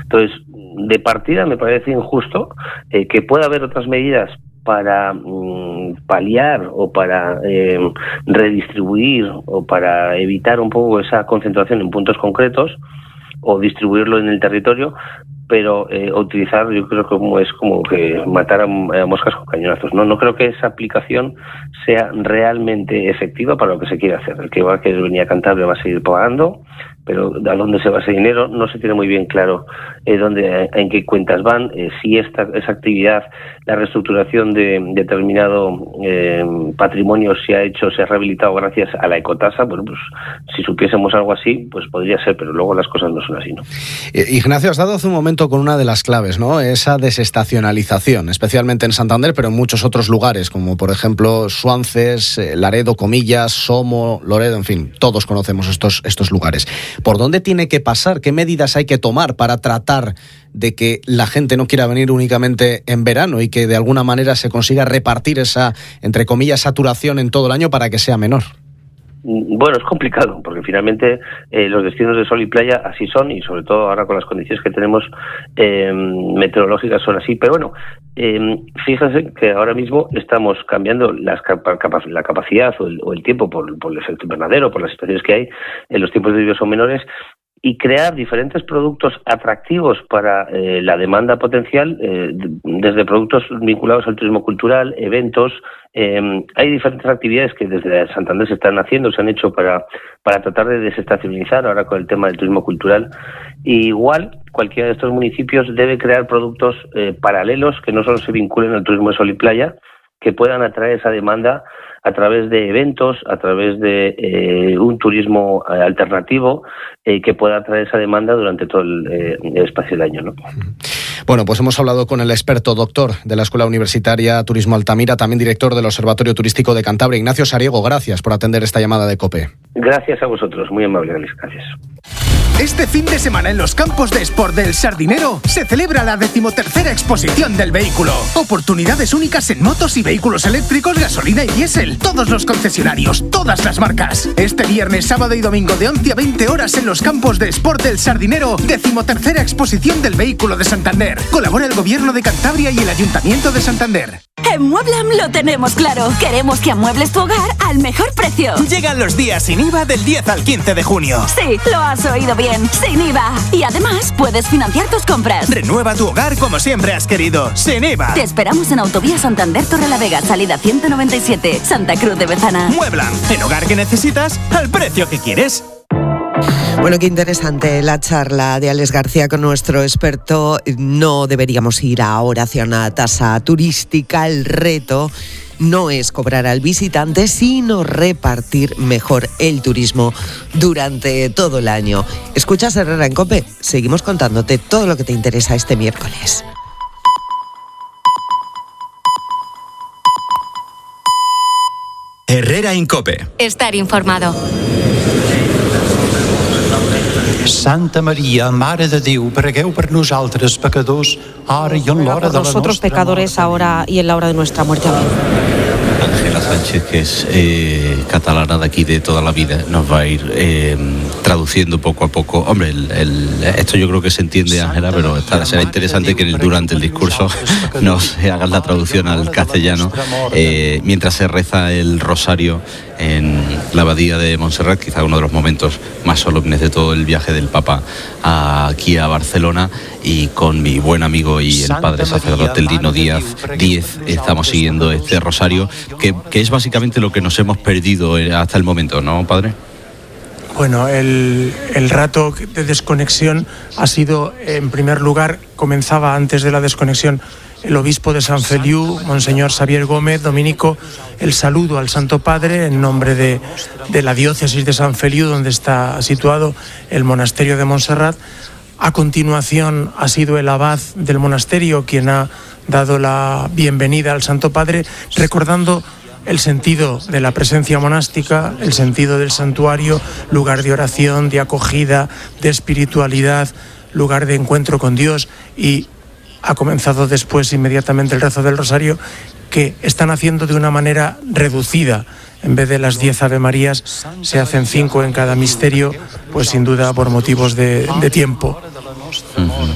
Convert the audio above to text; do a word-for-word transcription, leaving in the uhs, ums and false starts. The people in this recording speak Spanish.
Entonces, de partida me parece injusto eh, que pueda haber otras medidas para mm, paliar o para eh, redistribuir o para evitar un poco esa concentración en puntos concretos o distribuirlo en el territorio, pero eh, utilizar, yo creo que como es como que matar a, a moscas con cañonazos. No, no creo que esa aplicación sea realmente efectiva para lo que se quiere hacer. El que va a querer venir a Cantabria va a seguir pagando, pero a dónde se va ese dinero no se tiene muy bien claro eh, dónde, en qué cuentas van, eh, si esta esa actividad, la reestructuración de determinado eh, patrimonio se ha hecho, se ha rehabilitado gracias a la ecotasa. Bueno, pues si supiésemos algo así, pues podría ser, pero luego las cosas no son así, ¿no? Ignacio, has dado hace un momento con una de las claves, ¿no? Esa desestacionalización, especialmente en Santander, pero en muchos otros lugares, como por ejemplo Suances, Laredo, Comillas, Somo, Loredo, en fin, todos conocemos estos, estos lugares. ¿Por dónde tiene que pasar? ¿Qué medidas hay que tomar para tratar de que la gente no quiera venir únicamente en verano y que de alguna manera se consiga repartir esa, entre comillas, saturación en todo el año para que sea menor? Bueno, es complicado, porque finalmente eh, los destinos de sol y playa así son, y sobre todo ahora con las condiciones que tenemos eh, meteorológicas son así. Pero bueno, eh, fíjense que ahora mismo estamos cambiando las capa- capa- la capacidad o el, o el tiempo por, por el efecto invernadero, por las situaciones que hay, en los tiempos de lluvia son menores, y crear diferentes productos atractivos para eh, la demanda potencial, eh, desde productos vinculados al turismo cultural, eventos. Eh, hay diferentes actividades que desde Santander se están haciendo, se han hecho para, para tratar de desestacionalizar ahora con el tema del turismo cultural. Y igual, cualquiera de estos municipios debe crear productos eh, paralelos que no solo se vinculen al turismo de sol y playa, que puedan atraer esa demanda a través de eventos, a través de eh, un turismo eh, alternativo eh, que pueda atraer esa demanda durante todo el, eh, el espacio del año, ¿no? Bueno, pues hemos hablado con el experto doctor de la Escuela Universitaria Turismo Altamira, también director del Observatorio Turístico de Cantabria, Ignacio Sariego. Gracias por atender esta llamada de COPE. Gracias a vosotros, muy amable, gracias. Este fin de semana en los campos de Sport del Sardinero se celebra la decimotercera exposición del vehículo. Oportunidades únicas en motos y vehículos eléctricos, gasolina y diésel. Todos los concesionarios, todas las marcas. Este viernes, sábado y domingo de once a veinte horas en los campos de Sport del Sardinero, decimotercera exposición del vehículo de Santander. Colabora el Gobierno de Cantabria y el Ayuntamiento de Santander. En Mueblam lo tenemos claro. Queremos que amuebles tu hogar al mejor precio. Llegan los días sin I V A del diez al quince de junio. Sí, lo has oído bien. Sin I V A. Y además puedes financiar tus compras. Renueva tu hogar como siempre has querido. Sin I V A. Te esperamos en Autovía Santander Torrelavega, salida ciento noventa y siete, Santa Cruz de Bezana. Mueblam. El hogar que necesitas al precio que quieres. Bueno, qué interesante la charla de Alex García con nuestro experto. No deberíamos ir ahora hacia una tasa turística. El reto no es cobrar al visitante, sino repartir mejor el turismo durante todo el año. Escuchas Herrera en COPE. Seguimos contándote todo lo que te interesa este miércoles. Herrera en COPE. Estar informado. Santa María, Mare de Déu, pregueu per nosaltres pecadors, ara i en l'hora de la nosotros pecadores, ahora y en la hora de nuestra muerte. Amén. Ángela Sánchez, que es eh, catalana de aquí de toda la vida, nos va a ir eh, traduciendo poco a poco. Hombre, el, el, esto yo creo que se entiende, Ángela, pero está, será interesante que durante el discurso nos hagan la traducción al castellano eh, mientras se reza el rosario en la abadía de Montserrat, quizá uno de los momentos más solemnes de todo el viaje del Papa aquí a Barcelona, y con mi buen amigo y el padre sacerdote Lino Díaz Díez estamos siguiendo este rosario, que, que es básicamente lo que nos hemos perdido hasta el momento, ¿no, padre? Bueno, el, el rato de desconexión ha sido, en primer lugar, comenzaba antes de la desconexión el obispo de San Feliu, Monseñor Xavier Gómez, dominico, el saludo al Santo Padre en nombre de, de la diócesis de San Feliu, donde está situado el monasterio de Montserrat. A continuación ha sido el abad del monasterio quien ha dado la bienvenida al Santo Padre, recordando el sentido de la presencia monástica, el sentido del santuario, lugar de oración, de acogida, de espiritualidad, lugar de encuentro con Dios, y ha comenzado después inmediatamente el rezo del rosario, que están haciendo de una manera reducida. En vez de las diez Ave Marías, se hacen cinco en cada misterio, pues sin duda por motivos de, de tiempo. Uh-huh.